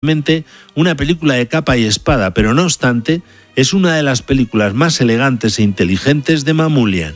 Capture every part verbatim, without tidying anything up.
una película de capa y espada, pero no obstante, es una de las películas más elegantes e inteligentes de Mamoulian.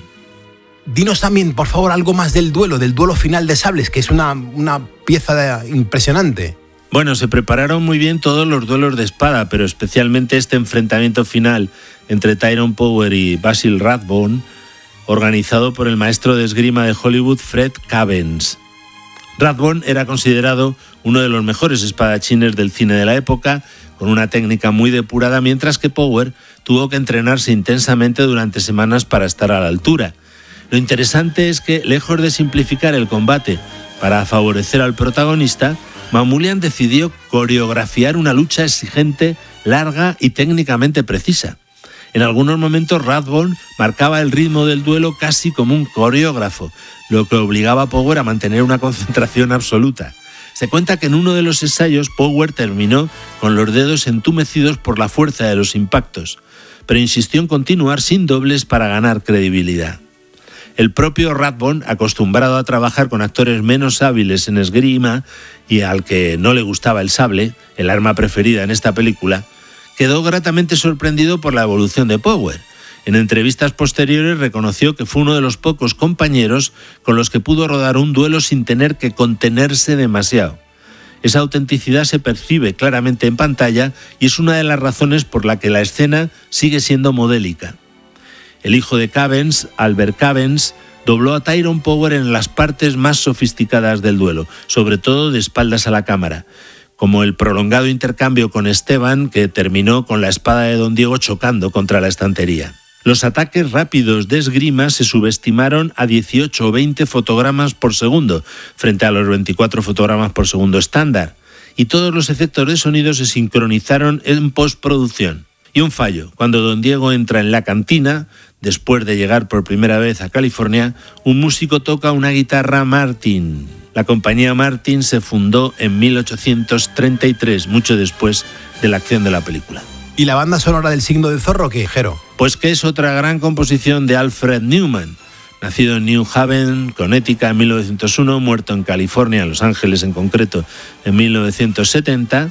Dinos también, por favor, algo más del duelo, del duelo final de sables, que es una, una pieza de, impresionante. Bueno, se prepararon muy bien todos los duelos de espada, pero especialmente este enfrentamiento final entre Tyrone Power y Basil Rathbone, organizado por el maestro de esgrima de Hollywood, Fred Cavens. Rathbone era considerado uno de los mejores espadachines del cine de la época, con una técnica muy depurada, mientras que Power tuvo que entrenarse intensamente durante semanas para estar a la altura. Lo interesante es que, lejos de simplificar el combate para favorecer al protagonista, Mamoulian decidió coreografiar una lucha exigente, larga y técnicamente precisa. En algunos momentos Rathbone marcaba el ritmo del duelo casi como un coreógrafo, lo que obligaba a Power a mantener una concentración absoluta. Se cuenta que en uno de los ensayos Power terminó con los dedos entumecidos por la fuerza de los impactos, pero insistió en continuar sin dobles para ganar credibilidad. El propio Rathbone, acostumbrado a trabajar con actores menos hábiles en esgrima y al que no le gustaba el sable, el arma preferida en esta película, quedó gratamente sorprendido por la evolución de Power. En entrevistas posteriores reconoció que fue uno de los pocos compañeros con los que pudo rodar un duelo sin tener que contenerse demasiado. Esa autenticidad se percibe claramente en pantalla y es una de las razones por la que la escena sigue siendo modélica. El hijo de Cavens, Albert Cavens, dobló a Tyrone Power en las partes más sofisticadas del duelo, sobre todo de espaldas a la cámara, como el prolongado intercambio con Esteban, que terminó con la espada de Don Diego chocando contra la estantería. Los ataques rápidos de esgrima se subestimaron a dieciocho o veinte fotogramas por segundo, frente a los veinticuatro fotogramas por segundo estándar, y todos los efectos de sonido se sincronizaron en postproducción. Y un fallo: cuando Don Diego entra en la cantina, después de llegar por primera vez a California, un músico toca una guitarra Martin. La compañía Martin se fundó en mil ochocientos treinta y tres, mucho después de la acción de la película. ¿Y la banda sonora del Signo del Zorro qué, Jero? Pues que es otra gran composición de Alfred Newman, nacido en New Haven, Connecticut, en mil novecientos uno, muerto en California, en Los Ángeles en concreto, en mil novecientos setenta,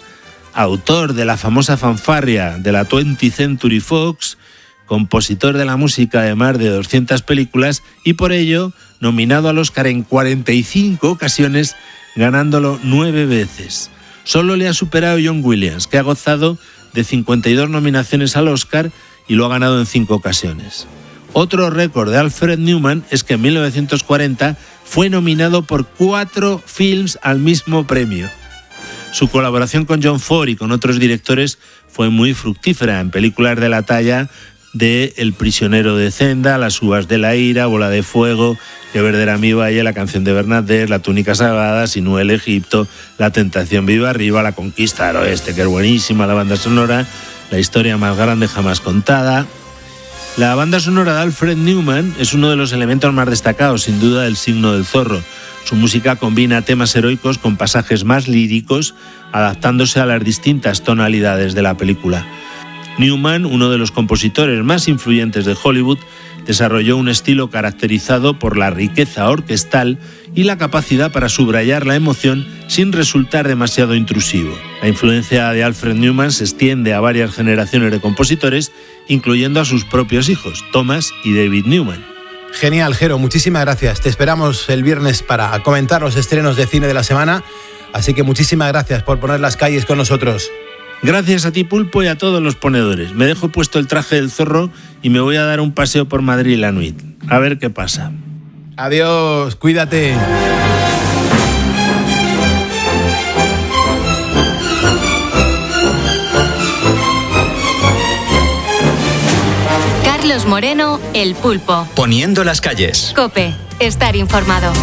autor de la famosa fanfarria de la twentieth Century Fox, compositor de la música de más de doscientas películas y por ello nominado al Oscar en cuarenta y cinco ocasiones, ganándolo nueve veces. Solo le ha superado John Williams, que ha gozado de cincuenta y dos nominaciones al Oscar y lo ha ganado en cinco ocasiones. Otro récord de Alfred Newman es que en mil novecientos cuarenta fue nominado por cuatro films al mismo premio. Su colaboración con John Ford y con otros directores fue muy fructífera en películas de la talla de El prisionero de Zenda, Las uvas de la ira, Bola de fuego, Que verde era mi valle, La canción de Bernadette, La túnica sagrada, Sinú el Egipto, La tentación viva arriba, La conquista del oeste, que es buenísima, la banda sonora, La historia más grande jamás contada. La banda sonora de Alfred Newman es uno de los elementos más destacados, sin duda, del Signo del Zorro. Su música combina temas heroicos con pasajes más líricos, adaptándose a las distintas tonalidades de la película. Newman, uno de los compositores más influyentes de Hollywood, desarrolló un estilo caracterizado por la riqueza orquestal y la capacidad para subrayar la emoción sin resultar demasiado intrusivo. La influencia de Alfred Newman se extiende a varias generaciones de compositores, incluyendo a sus propios hijos, Thomas y David Newman. Genial, Jero, muchísimas gracias. Te esperamos el viernes para comentar los estrenos de cine de la semana, así que muchísimas gracias por poner las calles con nosotros. Gracias a ti, Pulpo, y a todos los ponedores. Me dejo puesto el traje del zorro y me voy a dar un paseo por Madrid la nuit. A ver qué pasa. Adiós, cuídate. Carlos Moreno, El Pulpo. Poniendo las calles. COPE, estar informado.